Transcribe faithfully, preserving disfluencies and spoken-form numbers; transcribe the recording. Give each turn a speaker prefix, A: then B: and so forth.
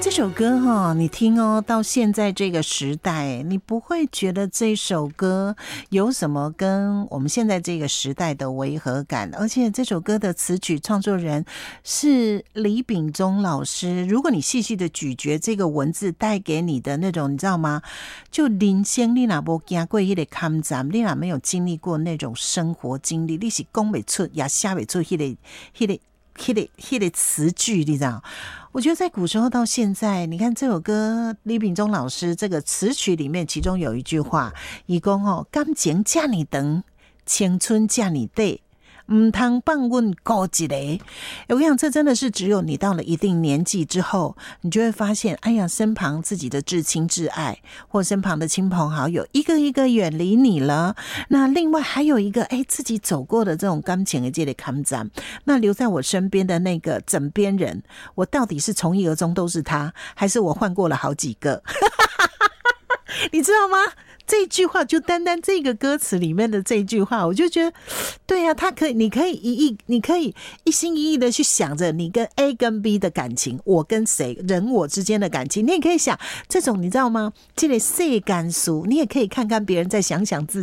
A: 这首歌哈，你听哦，到现在这个时代，你不会觉得这首歌有什么跟我们现在这个时代的违和感，而且这首歌的词曲创作人是李秉忠老师。如果你细细的咀嚼这个文字带给你的那种，你知道吗？就人生你若没经过那个坎站，你若没有经历过那种生活经历，你是讲不出也写不出那个那个那个那个词句，你知道？我觉得在古时候到现在，你看这首歌李秉忠老师这个词曲里面，其中有一句话，他说哦，感情这么长，青春这么短，唔通放阮孤一个。我跟你讲，这真的是只有你到了一定年纪之后，你就会发现，哎呀，身旁自己的至亲至爱，或身旁的亲朋好友，一个一个远离你了。那另外还有一个，哎，自己走过的这种感情的这个坎站，那留在我身边的那个枕边人，我到底是从一而终都是他，还是我换过了好几个？你知道吗？这句话就单单这个歌词里面的这句话，我就觉得，对啊，他可以，你可以一意，你可以一心一意的去想着你跟 A 跟 B 的感情，我跟谁人我之间的感情，你也可以想这种，你知道吗？这类世间事，你也可以看看别人，再想想自